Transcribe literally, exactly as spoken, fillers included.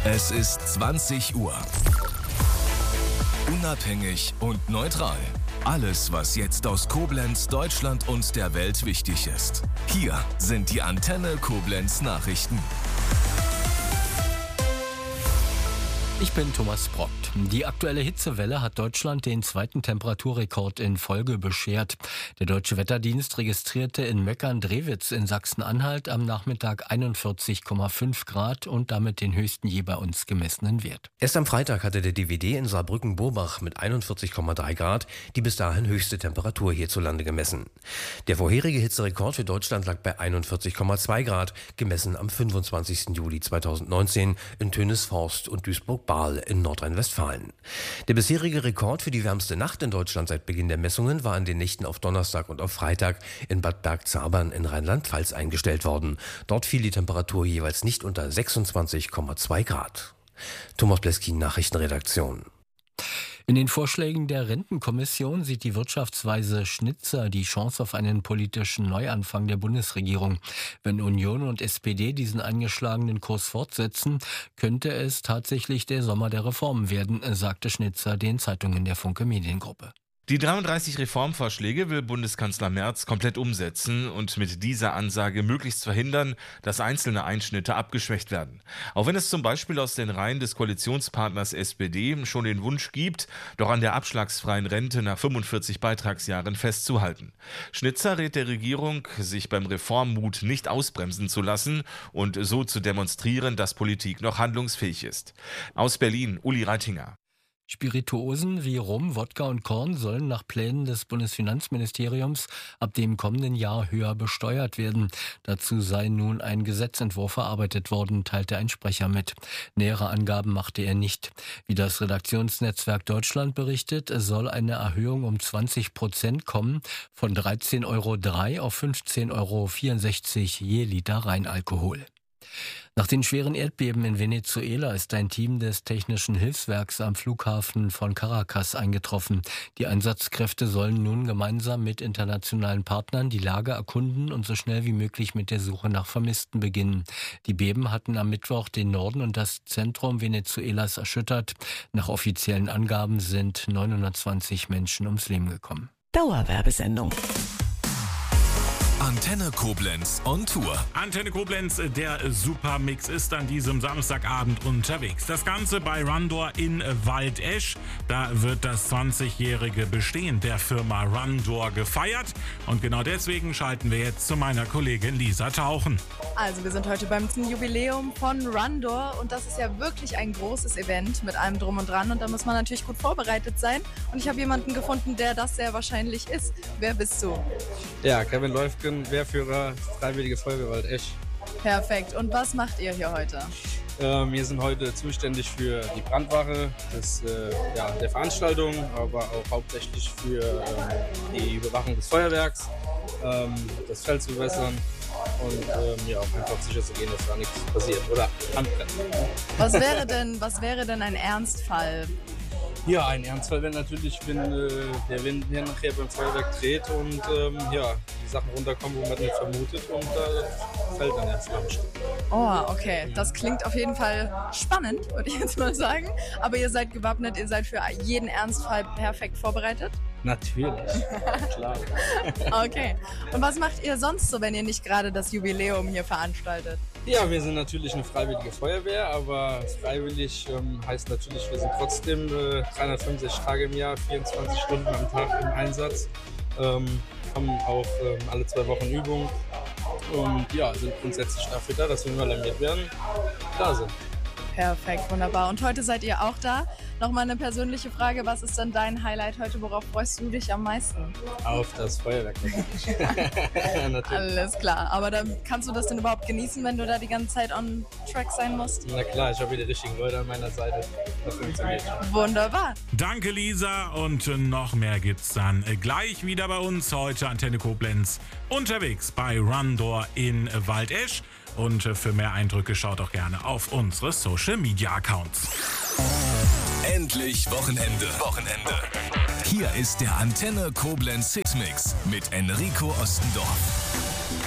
Es ist zwanzig Uhr. Unabhängig und neutral. Alles, was jetzt aus Koblenz, Deutschland und der Welt wichtig ist. Hier sind die Antenne Koblenz Nachrichten. Ich bin Thomas Brockt. Die aktuelle Hitzewelle hat Deutschland den zweiten Temperaturrekord in Folge beschert. Der Deutsche Wetterdienst registrierte in Möckern-Drewitz in Sachsen-Anhalt am Nachmittag einundvierzig Komma fünf Grad und damit den höchsten je bei uns gemessenen Wert. Erst am Freitag hatte der D W D in Saarbrücken-Burbach mit einundvierzig Komma drei Grad die bis dahin höchste Temperatur hierzulande gemessen. Der vorherige Hitzerekord für Deutschland lag bei einundvierzig Komma zwei Grad, gemessen am fünfundzwanzigsten Juli zweitausendneunzehn in Tönisforst und Duisburg-Bahl in Nordrhein-Westfalen. Der bisherige Rekord für die wärmste Nacht in Deutschland seit Beginn der Messungen war in den Nächten auf Donnerstag und auf Freitag in Bad Bergzabern in Rheinland-Pfalz eingestellt worden. Dort fiel die Temperatur jeweils nicht unter sechsundzwanzig Komma zwei Grad. Thomas Bleskin, Nachrichtenredaktion. In den Vorschlägen der Rentenkommission sieht die Wirtschaftsweise Schnitzer die Chance auf einen politischen Neuanfang der Bundesregierung. Wenn Union und S P D diesen eingeschlagenen Kurs fortsetzen, könnte es tatsächlich der Sommer der Reformen werden, sagte Schnitzer den Zeitungen der Funke Mediengruppe. Die dreiunddreißig Reformvorschläge will Bundeskanzler Merz komplett umsetzen und mit dieser Ansage möglichst verhindern, dass einzelne Einschnitte abgeschwächt werden. Auch wenn es zum Beispiel aus den Reihen des Koalitionspartners S P D schon den Wunsch gibt, doch an der abschlagsfreien Rente nach fünfundvierzig Beitragsjahren festzuhalten. Schnitzer rät der Regierung, sich beim Reformmut nicht ausbremsen zu lassen und so zu demonstrieren, dass Politik noch handlungsfähig ist. Aus Berlin, Uli Reitinger. Spirituosen wie Rum, Wodka und Korn sollen nach Plänen des Bundesfinanzministeriums ab dem kommenden Jahr höher besteuert werden. Dazu sei nun ein Gesetzentwurf erarbeitet worden, teilte ein Sprecher mit. Nähere Angaben machte er nicht. Wie das Redaktionsnetzwerk Deutschland berichtet, soll eine Erhöhung um zwanzig Prozent kommen, von dreizehn Komma drei Euro auf fünfzehn Komma vierundsechzig Euro je Liter Reinalkohol. Nach den schweren Erdbeben in Venezuela ist ein Team des Technischen Hilfswerks am Flughafen von Caracas eingetroffen. Die Einsatzkräfte sollen nun gemeinsam mit internationalen Partnern die Lage erkunden und so schnell wie möglich mit der Suche nach Vermissten beginnen. Die Beben hatten am Mittwoch den Norden und das Zentrum Venezuelas erschüttert. Nach offiziellen Angaben sind neunhundertzwanzig Menschen ums Leben gekommen. Dauerwerbesendung. Antenne Koblenz on Tour. Antenne Koblenz, der Supermix ist an diesem Samstagabend unterwegs. Das Ganze bei Rundor in Waldesch. Da wird das zwanzigjährige Bestehen der Firma Rundor gefeiert. Und genau deswegen schalten wir jetzt zu meiner Kollegin Lisa Tauchen. Also wir sind heute beim Jubiläum von Rundor und das ist ja wirklich ein großes Event mit allem Drum und Dran und da muss man natürlich gut vorbereitet sein. Und ich habe jemanden gefunden, der das sehr wahrscheinlich ist. Wer bist du? Ja, Kevin Läufgen, Wehrführer, Freiwillige Feuerwehr Waldesch. Perfekt. Und was macht ihr hier heute? Ähm, wir sind heute zuständig für die Brandwache des, äh, ja, der Veranstaltung, aber auch hauptsächlich für äh, die Überwachung des Feuerwerks, ähm, das Feld zu bewässern und ähm, ja, auch einfach sicher zu gehen, dass da nichts passiert oder anbrennt. Was wäre denn, was wäre denn ein Ernstfall? Ja, ein Ernstfall wäre natürlich, wenn äh, der Wind hier nachher beim Feuerwerk dreht und ähm, ja, die Sachen runterkommen, wo man nicht vermutet und da fällt dann der Flammenstück. Oh, okay. Das klingt auf jeden Fall spannend, würde ich jetzt mal sagen. Aber ihr seid gewappnet, ihr seid für jeden Ernstfall perfekt vorbereitet? Natürlich, klar. Okay. Und was macht ihr sonst so, wenn ihr nicht gerade das Jubiläum hier veranstaltet? Ja, wir sind natürlich eine freiwillige Feuerwehr, aber freiwillig ähm, heißt natürlich, wir sind trotzdem äh, dreihundertfünfundsechzig Tage im Jahr, vierundzwanzig Stunden am Tag im Einsatz, ähm, haben auch ähm, alle zwei Wochen Übung und ja, sind grundsätzlich dafür da, dass wir immer alarmiert werden, da sind. Perfekt, wunderbar. Und heute seid ihr auch da. Nochmal eine persönliche Frage, was ist denn dein Highlight heute? Worauf freust du dich am meisten? Auf das Feuerwerk natürlich. Natürlich. Alles klar, aber dann kannst du das denn überhaupt genießen, wenn du da die ganze Zeit on track sein musst? Na klar, ich habe hier die richtigen Leute an meiner Seite. Das funktioniert schon. Wunderbar. Danke Lisa und noch mehr gibt's dann gleich wieder bei uns. Heute Antenne Koblenz unterwegs bei Rundor in Waldesch. Und für mehr Eindrücke schaut auch gerne auf unsere Social Media Accounts. Endlich Wochenende. Wochenende. Hier ist der Antenne Koblenz Hitmix mit Enrico Ostendorf.